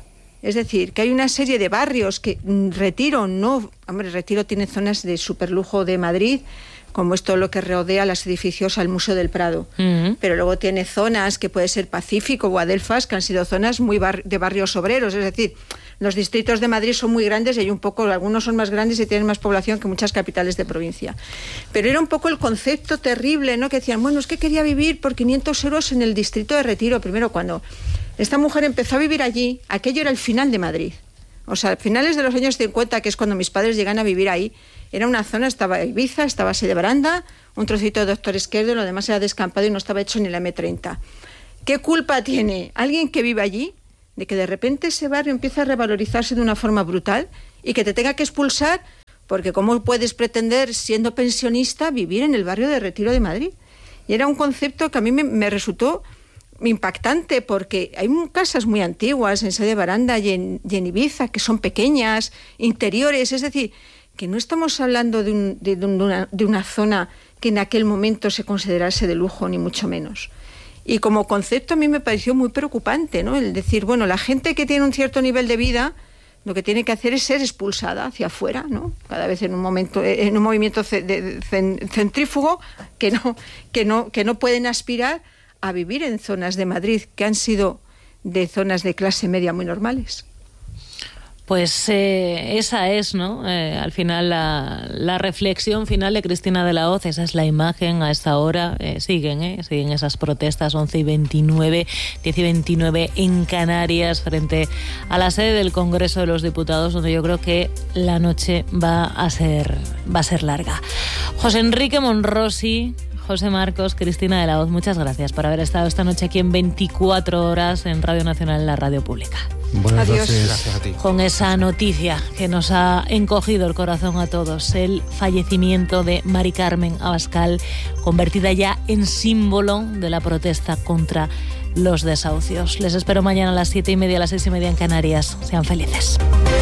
Es decir, que hay una serie de barrios que Retiro no... Hombre, Retiro tiene zonas de superlujo de Madrid, como es todo lo que rodea los edificios al Museo del Prado. Uh-huh. Pero luego tiene zonas que puede ser Pacífico o Adelfas, que han sido zonas muy bar- de barrios obreros. Es decir, los distritos de Madrid son muy grandes y hay un poco, algunos son más grandes y tienen más población que muchas capitales de provincia. Pero era un poco el concepto terrible, ¿no? Que decían, bueno, es que quería vivir por quinientos euros en el distrito de Retiro. Primero, cuando esta mujer empezó a vivir allí, aquello era el final de Madrid. O sea, a finales de los años cincuenta, que es cuando mis padres llegan a vivir ahí, era una zona, estaba Ibiza, estaba Sede Baranda, un trocito de Doctor Esquerdo, lo demás era descampado y no estaba hecho ni la eme treinta. ¿Qué culpa tiene alguien que vive allí de que de repente ese barrio empieza a revalorizarse de una forma brutal y que te tenga que expulsar? Porque ¿cómo puedes pretender, siendo pensionista, vivir en el barrio de Retiro de Madrid? Y era un concepto que a mí me, me resultó impactante, porque hay casas muy antiguas en Sede Baranda y en, y en Ibiza que son pequeñas, interiores, es decir, que no estamos hablando de, un, de, de, una, de una zona que en aquel momento se considerase de lujo, ni mucho menos. Y como concepto a mí me pareció muy preocupante, ¿no? El decir, bueno, la gente que tiene un cierto nivel de vida, lo que tiene que hacer es ser expulsada hacia afuera, ¿no? Cada vez en un momento, en un movimiento centrífugo que no, que no, que no pueden aspirar a vivir en zonas de Madrid que han sido de zonas de clase media muy normales. Pues eh, esa es, ¿no? Eh, al final la, la reflexión final de Cristina de la Hoz, esa es la imagen a esta hora. Eh, siguen, ¿eh? Siguen esas protestas, once y veintinueve, diez y veintinueve en Canarias, frente a la sede del Congreso de los Diputados, donde yo creo que la noche va a ser, va a ser larga. José Enrique Monrosi, José Marcos, Cristina de la Hoz, muchas gracias por haber estado esta noche aquí en veinticuatro horas en Radio Nacional, en la radio pública. Buenas Adiós. noches. Gracias a ti. Con esa noticia que nos ha encogido el corazón a todos, el fallecimiento de Mari Carmen Abascal, convertida ya en símbolo de la protesta contra los desahucios. Les espero mañana a las siete y media, a las seis y media en Canarias. Sean felices.